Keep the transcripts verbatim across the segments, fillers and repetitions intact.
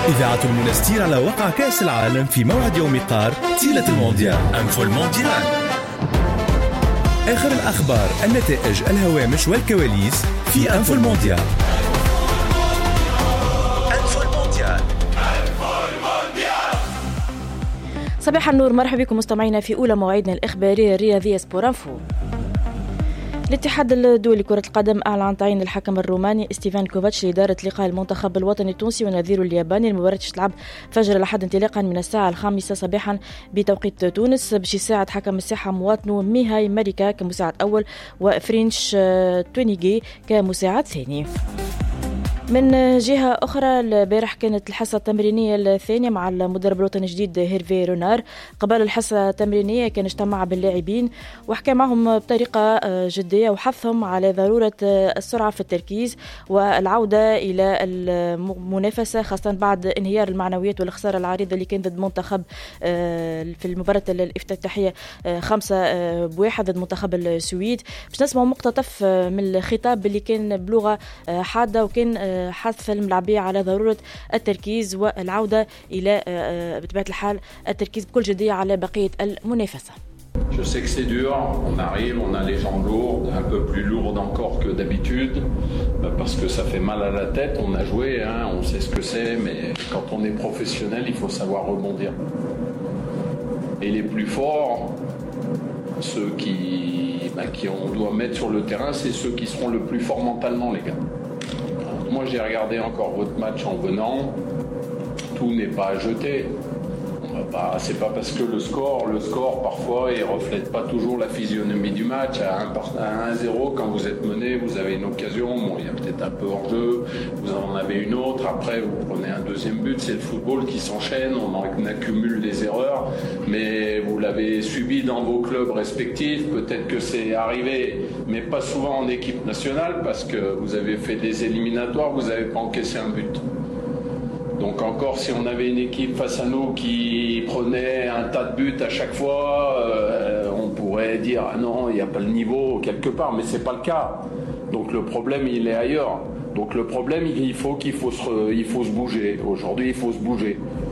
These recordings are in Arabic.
إذاعة المنستير على وقع كأس العالم في موعد يوم قار تيلة المونديال. أنفو المونديال، آخر الأخبار، النتائج، الهوامش والكواليس في أنفو المونديال. أنفو المونديال. صباح النور، مرحبا بكم مستمعينا في أولى مواعيدنا الإخبارية الرياضية سبور أنفو. الاتحاد الدولي لكرة القدم أعلن تعيين الحكم الروماني ستيفان كوفاتش لإدارة لقاء المنتخب الوطني التونسي ونظيره الياباني. المباراة تلعب فجر الأحد انطلاقا من الساعة الخامسة صباحا بتوقيت تونس، باش يساعد حكم الساحة مواطنه ميهاي ماريكا كمساعد أول وفرينش تونيجي كمساعد ثاني. من جهة أخرى، البارح كانت الحصة التمرينية الثانية مع المدرب الوطني الجديد هيرفي رونار. قبل الحصة التمرينية كان اجتمع باللاعبين وحكى معهم بطريقة جدية وحثهم على ضرورة السرعة في التركيز والعودة إلى المنافسة، خاصة بعد انهيار المعنويات والخسارة العريضة اللي كانت ضد منتخب في المباراة الافتتاحية خمسة بواحد ضد منتخب السويد. باش نسمع مقتطف من الخطاب اللي كان بلغة حادة وكان حث الملاعبية على ضرورة التركيز والعودة إلى بطبيعة الحال التركيز بكل جدية على بقية المنافسة. Je sais que c'est dur, on arrive, on a les jambes lourdes, un peu plus lourdes encore que d'habitude, parce que ça fait mal à la tête, on a joué, hein, on sait ce que c'est, mais quand on est professionnel, il faut savoir rebondir. Et les plus forts, ceux qui, bah, qui on doit mettre sur le terrain, c'est ceux qui seront le plus forts mentalement, les gars. Moi, j'ai regardé encore votre match en venant. Tout n'est pas à jeter. On va pas. C'est pas parce que le score, le score parfois, il reflète pas toujours la physionomie du match. À un zéro, quand vous êtes mené, vous avez une occasion. Bon, il y a peut-être un peu hors jeu. Vous en avez une autre. Après, vous prenez un deuxième but. C'est le football qui s'enchaîne. On en accumule des erreurs, mais vous l'avez subi dans vos clubs respectifs. Peut-être que c'est arrivé, mais pas souvent en équipe nationale, parce que vous avez fait des éliminatoires, vous n'avez pas encaissé un but. Donc encore, si on avait une équipe face à nous qui prenait un tas de buts à chaque fois, euh, on pourrait dire ah non, il n'y a pas le niveau quelque part, mais c'est pas le cas. Donc le problème, il est ailleurs. Donc le problème, il faut qu'il faut se, il faut se bouger. Aujourd'hui, il faut se bouger.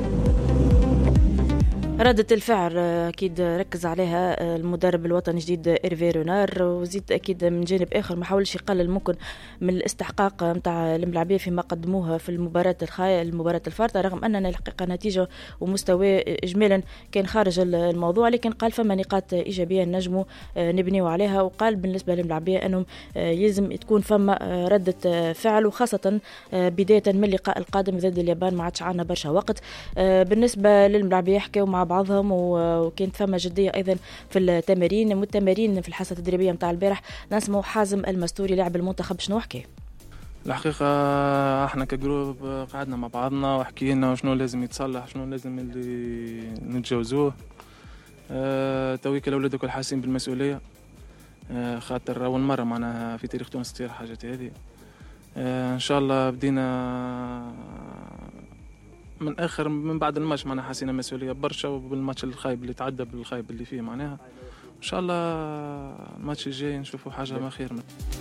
ردة الفعل أكيد ركز عليها المدرب الوطني الجديد إيرفي رونار، وزيد أكيد من جانب آخر ما حاولش يقلل ممكن من الاستحقاق متاع الملاعبية فيما قدموها في المباراة الخاية المباراة الفارطة، رغم أننا الحقيقة نتيجة ومستوى إجمالا كان خارج الموضوع، لكن قال فما نقاط إيجابية نجموا نبنيوا عليها. وقال بالنسبة للملاعبية أنهم يلزم تكون فما ردة فعل، وخاصة بداية من اللقاء القادم ضد اليابان ما عادش عنا برشا وقت. بالنسبة للملاعبية حكاوا مع بعضهم وكانت فما جدية أيضا في التمارين والتمارين في الحصة التدريبية متاع البارح. نسمعوا حازم المستوري لاعب المنتخب شنو حكى. الحقيقة احنا كجروب قعدنا مع بعضنا وحكينا شنو لازم يتصلح، شنو لازم اللي نتجاوزوه. اه تويك الأولاد الكل حاسين بالمسؤولية، اه خاطر أول مرة معنا في تاريخ تونس تصير حاجة هذه. اه إن شاء الله بدينا من اخر من بعد الماتش معنا حسينا مسؤوليه برشا، وبالماتش الخايب اللي تعدى بالخايب اللي فيه معناها ان شاء الله الماتش الجاي نشوفوا حاجه ما خير.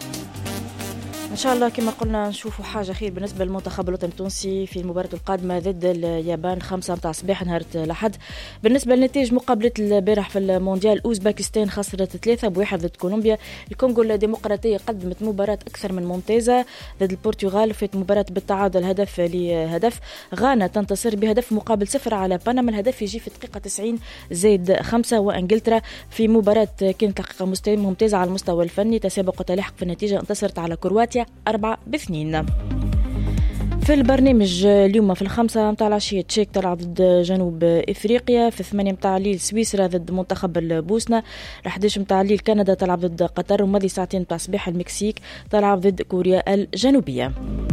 إن شاء الله كما قلنا نشوفوا حاجة خير بالنسبة للمنتخب الوطني التونسي في المباراة القادمة ضد اليابان خمسة متاع صباح نهار الأحد. بالنسبة للنتائج مقابلة البارح في المونديال، أوزباكستان خسرت ثلاثة بواحد ضد كولومبيا. الكونغو الديمقراطية قدمت مباراة أكثر من ممتازة ضد البرتغال، فات مباراة بالتعادل هدف لهدف. غانا تنتصر بهدف مقابل صفر على بنما، الهدف يجي في الدقيقة تسعين زائد خمسة. وإنجلترا في مباراة كانت حقيقة ممتازة على المستوى الفني، تسابق وتلاحق في النتيجة، انتصرت على كرواتيا أربعة باثنين. في البرنامج اليوم في الخمسة متاع العشية تشيك تلعب ضد جنوب إفريقيا، في الثمانية متاع الليل سويسرا ضد منتخب البوسنة، الحداش متاع الليل كندا تلعب ضد قطر، وماضي ساعتين متاع صباح المكسيك تلعب ضد كوريا الجنوبية.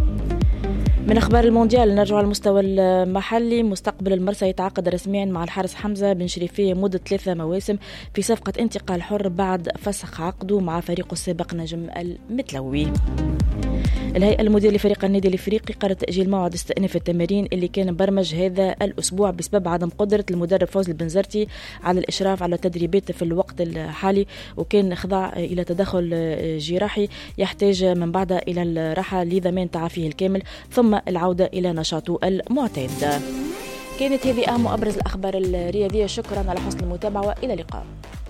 من أخبار المونديال نرجع على المستوى المحلي. مستقبل المرسى يتعاقد رسميا مع الحارس حمزة بن شريفية مدة ثلاثة مواسم في صفقة انتقال حر بعد فسخ عقده مع فريقه السابق نجم المتلوي. الهيئة المدير لفريق النادي الافريقي قرر تأجيل موعد استئناف التمارين اللي كان مبرمج هذا الاسبوع بسبب عدم قدرة المدرب فوزي البنزرتي على الاشراف على التدريبات في الوقت الحالي، وكان خضع الى تدخل جراحي يحتاج من بعد الى الراحة لضمان تعافيه الكامل ثم العودة الى نشاطه المعتاد. كانت هذه اهم وابرز الاخبار الرياضية. شكرا على حسن المتابعة والى اللقاء.